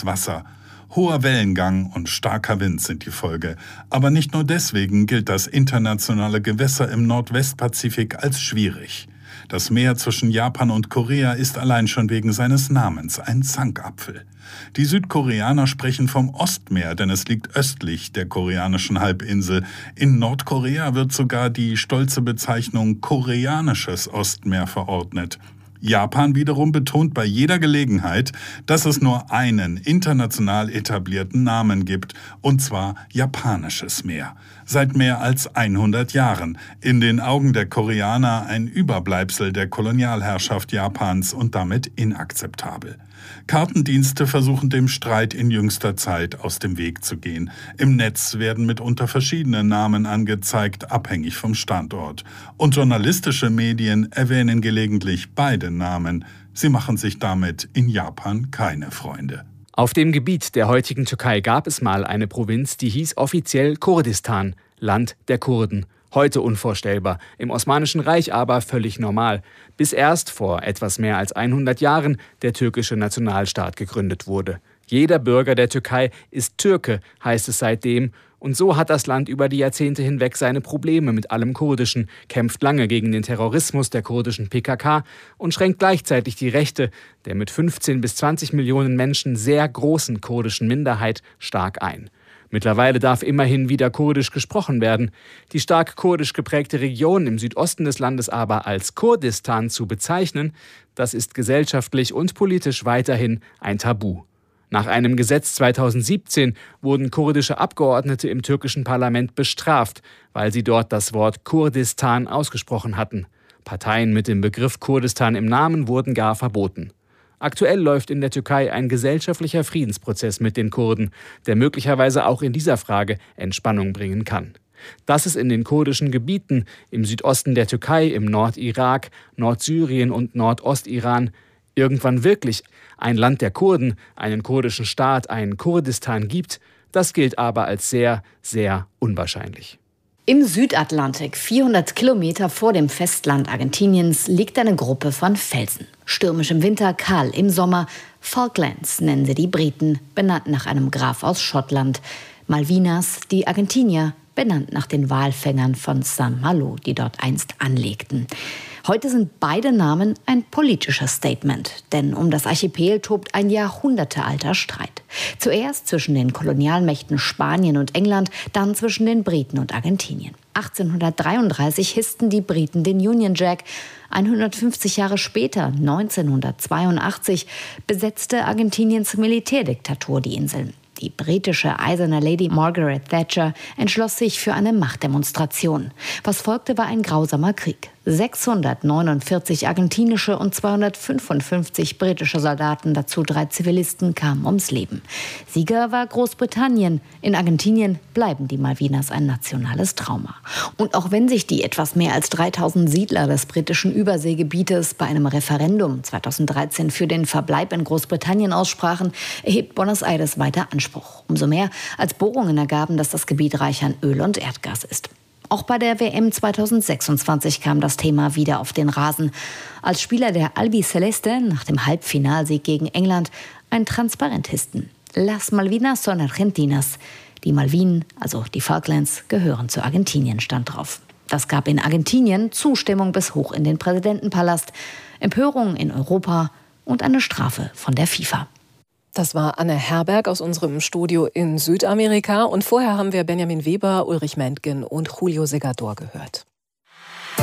kaltes Wasser. Hoher Wellengang und starker Wind sind die Folge. Aber nicht nur deswegen gilt das internationale Gewässer im Nordwestpazifik als schwierig. Das Meer zwischen Japan und Korea ist allein schon wegen seines Namens ein Zankapfel. Die Südkoreaner sprechen vom Ostmeer, denn es liegt östlich der koreanischen Halbinsel. In Nordkorea wird sogar die stolze Bezeichnung koreanisches Ostmeer verordnet. Japan wiederum betont bei jeder Gelegenheit, dass es nur einen international etablierten Namen gibt, und zwar japanisches Meer. Seit mehr als 100 Jahren. In den Augen der Koreaner ein Überbleibsel der Kolonialherrschaft Japans und damit inakzeptabel. Kartendienste versuchen dem Streit in jüngster Zeit aus dem Weg zu gehen. Im Netz werden mitunter verschiedene Namen angezeigt, abhängig vom Standort. Und journalistische Medien erwähnen gelegentlich beide Namen. Sie machen sich damit in Japan keine Freunde. Auf dem Gebiet der heutigen Türkei gab es mal eine Provinz, die hieß offiziell Kurdistan, Land der Kurden. Heute unvorstellbar, im Osmanischen Reich aber völlig normal, bis erst vor etwas mehr als 100 Jahren der türkische Nationalstaat gegründet wurde. Jeder Bürger der Türkei ist Türke, heißt es seitdem, und so hat das Land über die Jahrzehnte hinweg seine Probleme mit allem Kurdischen, kämpft lange gegen den Terrorismus der kurdischen PKK und schränkt gleichzeitig die Rechte der mit 15 bis 20 Millionen Menschen sehr großen kurdischen Minderheit stark ein. Mittlerweile darf immerhin wieder Kurdisch gesprochen werden. Die stark kurdisch geprägte Region im Südosten des Landes aber als Kurdistan zu bezeichnen, das ist gesellschaftlich und politisch weiterhin ein Tabu. Nach einem Gesetz 2017 wurden kurdische Abgeordnete im türkischen Parlament bestraft, weil sie dort das Wort Kurdistan ausgesprochen hatten. Parteien mit dem Begriff Kurdistan im Namen wurden gar verboten. Aktuell läuft in der Türkei ein gesellschaftlicher Friedensprozess mit den Kurden, der möglicherweise auch in dieser Frage Entspannung bringen kann. Dass es in den kurdischen Gebieten im Südosten der Türkei, im Nordirak, Nordsyrien und Nordostiran irgendwann wirklich ein Land der Kurden, einen kurdischen Staat, ein Kurdistan gibt, das gilt aber als sehr, sehr unwahrscheinlich. Im Südatlantik, 400 Kilometer vor dem Festland Argentiniens, liegt eine Gruppe von Felsen. Stürmisch im Winter, kahl im Sommer. Falklands nennen sie die Briten, benannt nach einem Graf aus Schottland. Malvinas, die Argentinier, benannt nach den Walfängern von St. Malo, die dort einst anlegten. Heute sind beide Namen ein politisches Statement, denn um das Archipel tobt ein jahrhundertealter Streit. Zuerst zwischen den Kolonialmächten Spanien und England, dann zwischen den Briten und Argentinien. 1833 hissten die Briten den Union Jack. 150 Jahre später, 1982, besetzte Argentiniens Militärdiktatur die Inseln. Die britische eiserne Lady Margaret Thatcher entschloss sich für eine Machtdemonstration. Was folgte, war ein grausamer Krieg. 649 argentinische und 255 britische Soldaten, dazu 3 Zivilisten, kamen ums Leben. Sieger war Großbritannien. In Argentinien bleiben die Malvinas ein nationales Trauma. Und auch wenn sich die etwas mehr als 3000 Siedler des britischen Überseegebietes bei einem Referendum 2013 für den Verbleib in Großbritannien aussprachen, erhebt Buenos Aires weiter Anspruch. Umso mehr, als Bohrungen ergaben, dass das Gebiet reich an Öl und Erdgas ist. Auch bei der WM 2026 kam das Thema wieder auf den Rasen, als Spieler der Albiceleste nach dem Halbfinalsieg gegen England ein Transparent hissten. Las Malvinas son Argentinas. Die Malvinen, also die Falklands, gehören zu Argentinien, stand drauf. Das gab in Argentinien Zustimmung bis hoch in den Präsidentenpalast, Empörung in Europa und eine Strafe von der FIFA. Das war Anne Herberg aus unserem Studio in Südamerika. Und vorher haben wir Benjamin Weber, Ulrich Mentgen und Julio Segador gehört.